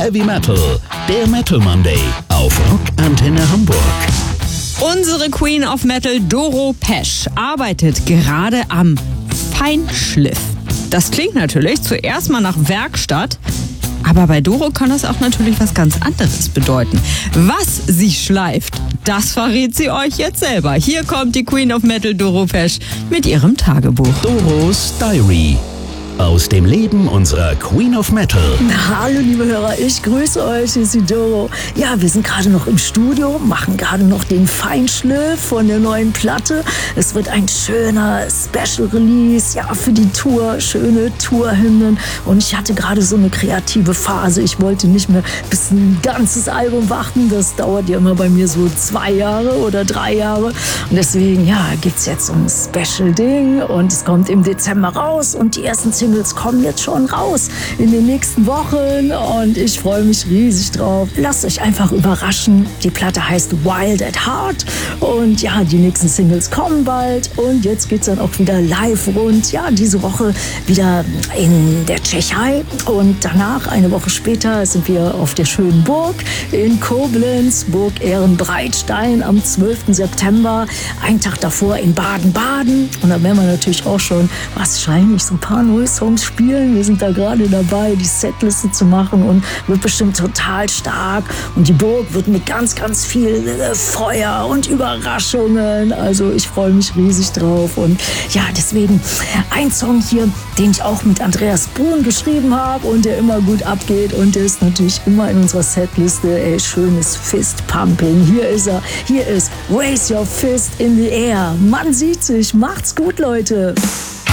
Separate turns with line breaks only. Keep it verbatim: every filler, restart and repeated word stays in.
Heavy Metal, der Metal Monday auf Rock Antenne Hamburg.
Unsere Queen of Metal, Doro Pesch, arbeitet gerade am Feinschliff. Das klingt natürlich zuerst mal nach Werkstatt, aber bei Doro kann das auch natürlich was ganz anderes bedeuten. Was sie schleift, das verrät sie euch jetzt selber. Hier kommt die Queen of Metal, Doro Pesch, mit ihrem Tagebuch.
Doros Diary. Aus dem Leben unserer Queen of Metal.
Hallo liebe Hörer, ich grüße euch, hier ist die Doro. Ja, wir sind gerade noch im Studio, machen gerade noch den Feinschliff von der neuen Platte. Es wird ein schöner Special Release, ja, für die Tour, schöne Tourhymnen. Und ich hatte gerade so eine kreative Phase. Ich wollte nicht mehr bis ein ganzes Album warten. Das dauert ja immer bei mir so zwei Jahre oder drei Jahre. Und deswegen, ja, gibt's jetzt so ein Special-Ding und es kommt im Dezember raus und die ersten Singles kommen jetzt schon raus in den nächsten Wochen und ich freue mich riesig drauf. Lasst euch einfach überraschen. Die Platte heißt Wild at Heart und ja, die nächsten Singles kommen bald und jetzt geht's dann auch wieder live rund. Ja, diese Woche wieder in der Tschechei und danach, eine Woche später, sind wir auf der schönen Burg in Koblenz, Burg Ehrenbreitstein am zwölften September. Einen Tag davor in Baden-Baden und da werden wir natürlich auch schon wahrscheinlich so ein paar neue Songs spielen. Wir sind da gerade dabei, die Setliste zu machen und wird bestimmt total stark. Und die Burg wird mit ganz, ganz viel Feuer und Überraschungen. Also ich freue mich riesig drauf. Und ja, deswegen ein Song hier, den ich auch mit Andreas Brun geschrieben habe und der immer gut abgeht. Und der ist natürlich immer in unserer Setliste. Ey, schönes Fist-Pumping. Hier ist er. Hier ist Raise Your Fist in the Air. Man sieht sich. Macht's gut, Leute.